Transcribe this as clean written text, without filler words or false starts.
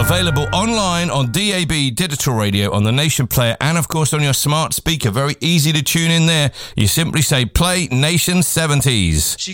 Available online on DAB digital radio, on the Nation player, and of course on your smart speaker. Very easy to tune in there. You simply say play Nation 70s. She